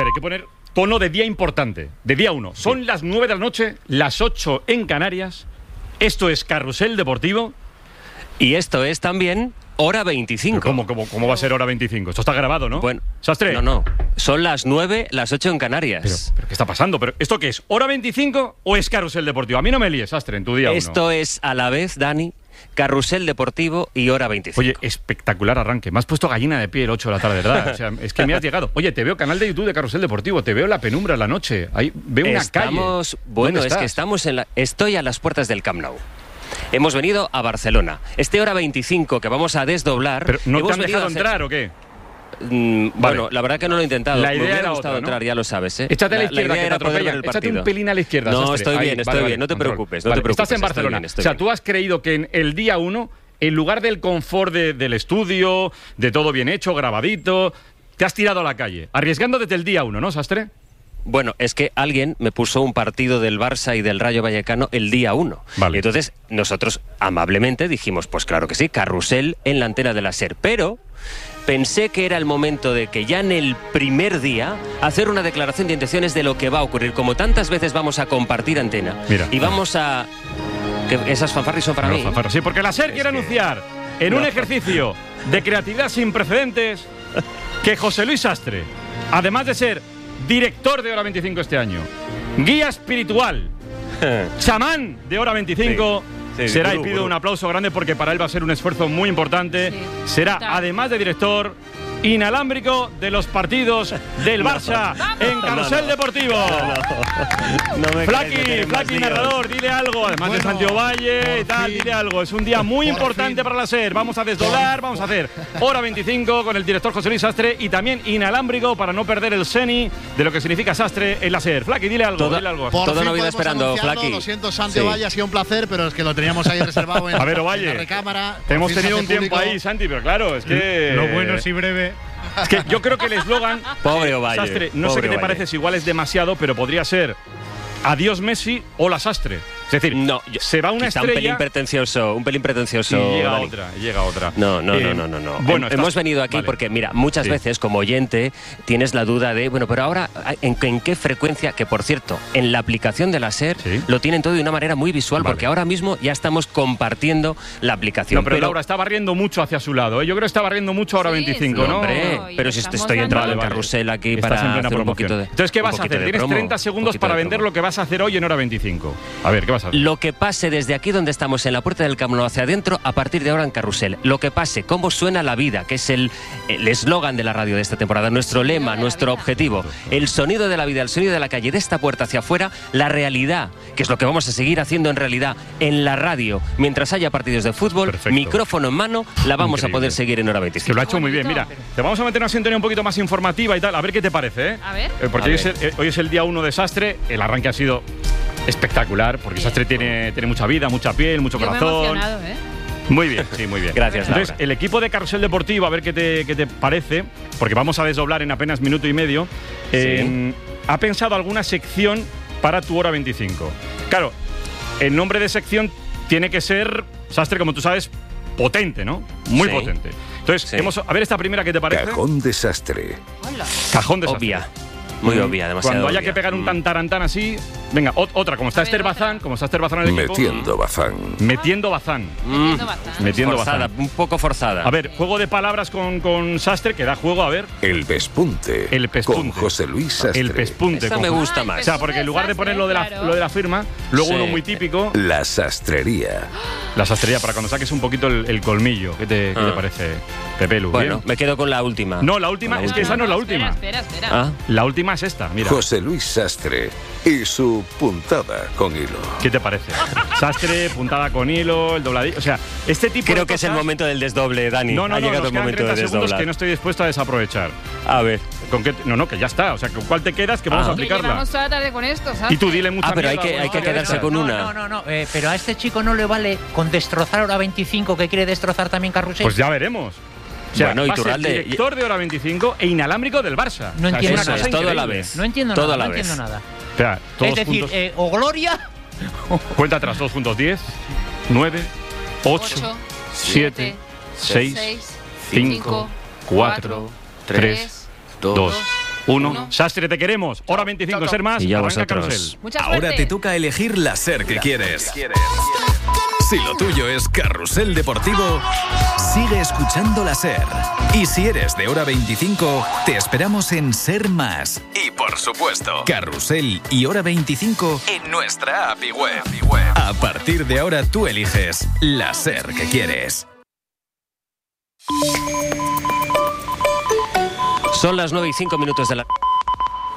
hay que poner tono de día importante, de día 1. Son las 9 de la noche, las 8 en Canarias. Esto es Carrusel Deportivo. Y esto es también Hora 25. ¿Cómo va a ser Hora 25? Esto está grabado, ¿no? Bueno, Sastre. No. Son las 9, las 8 en Canarias. Pero ¿qué está pasando? ¿Pero esto qué es? ¿Hora 25 o es Carrusel Deportivo? A mí no me líes, Sastre, en tu día 1. Esto es a la vez, Dani, Carrusel Deportivo y Hora 25. Oye, espectacular arranque. Me has puesto gallina de pie el 8 de la tarde, ¿verdad? O sea, es que me has llegado. Oye, te veo canal de YouTube de Carrusel Deportivo, te veo en la penumbra en la noche. Ahí veo una calle. Bueno, es que estoy a las puertas del Camp Nou. Hemos venido a Barcelona. Este Hora 25 que vamos a desdoblar... ¿Pero no te han dejado entrar o qué? Bueno, la verdad que no lo he intentado. La idea me hubiera era gustado otra, ¿no? entrar, ya lo sabes, ¿eh? Échate a la izquierda, idea que te era poder ver atropellan. el Échate partido. un pelín a la izquierda, No, Sastre. estoy Ahí, bien, estoy bien. No te control. preocupes, no te preocupes. Estás en Barcelona. Bien, o sea, tú has creído que en el día 1, en lugar del confort del estudio, de todo bien hecho, grabadito, te has tirado a la calle, arriesgando desde el día 1, ¿no, Sastre? Bueno, es que alguien me puso un partido del Barça y del Rayo Vallecano el día 1. Vale. Y entonces nosotros amablemente dijimos, pues claro que sí, Carrusel en la antena de la SER. Pero pensé que era el momento de que ya en el primer día hacer una declaración de intenciones de lo que va a ocurrir. Como tantas veces vamos a compartir antena. Mira. Y vamos a... que esas fanfarris son para mí. Fanfarras, sí, porque la SER quiere anunciar en un ejercicio de creatividad sin precedentes que José Luis Sastre, además de ser director de Hora 25 este año, guía espiritual, chamán de Hora 25, será, y pido un aplauso grande porque para él va a ser un esfuerzo muy importante, será, además de director, inalámbrico de los partidos del Barça en Carrusel Deportivo. Flaqui, narrador, dile algo, además de Santiago Valle y tal, dile algo. Es un día muy importante para la SER. Vamos a desdoblar, vamos a hacer Hora 25 con el director José Luis Sastre y también inalámbrico para no perder el seni de lo que significa Sastre en la SER. Flaqui, dile algo, dile algo. Toda una vida esperando, Flaqui. Lo siento, Santi Ovalle, ha sido un placer, pero es que lo teníamos ahí reservado en, a ver, Ovalle, en la recámara. te hemos tenido un tiempo ahí, Santi, pero claro, es que... Lo bueno es y breve. Es que yo creo que el eslogan... Pobre Ovalle. Sastre, no sé qué te parece, si igual es demasiado, pero podría ser adiós Messi, hola Sastre. Es decir, no, se va una estrella... un pelín pretencioso. Y Dani. llega otra. No. Bueno, hemos venido aquí porque, mira, muchas veces como oyente tienes la duda de, bueno, pero ahora, ¿en qué frecuencia? Que, por cierto, en la aplicación de la SER lo tienen todo de una manera muy visual, porque ahora mismo ya estamos compartiendo la aplicación. No, pero Laura está barriendo mucho hacia su lado, ¿eh? Yo creo que está barriendo mucho ahora 25, ¿no? Hombre, pero si estoy entrando en Carrusel aquí para hacer un poquito de... Entonces, ¿qué vas a hacer? Tienes 30 segundos para vender lo que vas a hacer hoy en Hora 25. A ver, ¿qué vas a hacer? Lo que pase desde aquí donde estamos en la puerta del Camp Nou hacia adentro a partir de ahora en Carrusel. Lo que pase, cómo suena la vida, que es el eslogan de la radio de esta temporada, nuestro lema, nuestro objetivo, el sonido de la vida, el sonido de la calle, de esta puerta hacia afuera, la realidad, que es lo que vamos a seguir haciendo en realidad en la radio, mientras haya partidos de fútbol. Perfecto. Micrófono en mano, la vamos a poder seguir en Hora 25. Que lo ha hecho muy bien. Mira, te vamos a meter una sintonía un poquito más informativa y tal, a ver qué te parece, ¿eh? A ver. Porque hoy es el día 1 de Sastre, el arranque ha sido espectacular, porque Sastre tiene mucha vida, mucha piel, mucho corazón. Me he emocionado, ¿eh? Muy bien, sí, muy bien. Gracias, Laura. Entonces, el equipo de Carrusel Deportivo, a ver qué te parece, porque vamos a desdoblar en apenas minuto y medio, ha pensado alguna sección para tu Hora 25. Claro, el nombre de sección tiene que ser, Sastre, como tú sabes, potente, ¿no? Muy potente. Entonces, a ver esta primera, ¿qué te parece? Cajón de Sastre. Hola. Cajón de Sastre. Obvia. Muy obvia, demasiado Cuando haya obvia. que pegar un tantarantán así, venga, otra, como está Esther Bazán, en el equipo. Metiendo Bazán. Metiendo Bazán. Metiendo forzada, Bazán. un poco forzada. A ver, juego de palabras con Sastre, que da juego, a ver. El Pespunte. El Pespunte. Con José Luis Sastre. El Pespunte. Esta me gusta más. O sea, porque en lugar de poner lo de la firma, luego uno muy típico. La sastrería. La sastrería, para cuando saques un poquito el colmillo. ¿Qué te parece, Pepe Lu? Bueno, ¿bien? me quedo con la última. No, la última, es que esa no es la última. Espera. ¿Ah? La última es esta, mira. José Luis Sastre y su puntada con hilo. ¿Qué te parece? Sastre, puntada con hilo, el dobladillo. O sea, este tipo Creo de que es el cosas... momento del desdoble, Dani. No, ha llegado nos el quedan momento 30 de segundos desdoblar. que no estoy dispuesto a desaprovechar. A ver. ¿Con qué? No, que ya está. O sea, ¿con cuál te quedas? Que vamos a aplicarla. Llevamos toda la tarde con esto, ¿sabes? Y tú dile mucha pero mierda, hay que quedarse con una. No. Pero a este chico no le vale con destrozar Hora 25, que quiere destrozar también Carrusel. Pues ya veremos. O sea, bueno, va a ser Iturralde, director de Hora 25 e inalámbrico del Barça. No entiendo es una nada. cosa Es todo a la increíble. vez. No entiendo Todo nada. a la No vez. entiendo nada. O sea, todos Es decir, juntos. o Gloria. Cuenta atrás, todos juntos. 10, 9, 8, 7, 6, 5, 4, 3, 2, 1. Sastre, te queremos. Hora 25, ser más. Y ya Arranca vosotros. Carrusel. Mucha suerte. Ahora te toca elegir la SER que quieres. Si lo tuyo es Carrusel Deportivo, sigue escuchando la SER. Y si eres de Hora 25, te esperamos en Ser Más. Y por supuesto, Carrusel y Hora 25 en nuestra API web. A partir de ahora tú eliges la SER que quieres. Son las 9:05 de la...